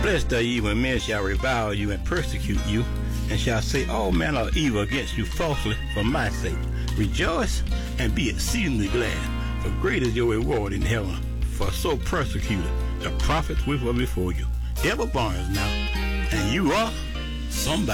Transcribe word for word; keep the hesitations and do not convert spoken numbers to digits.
Blessed are ye when men shall revile you and persecute you, and shall say all manner of evil against you falsely for my sake. Rejoice and be exceedingly glad, for great is your reward in heaven. For so persecuted the prophets which were before you. Deborah Barnes now, and you are somebody.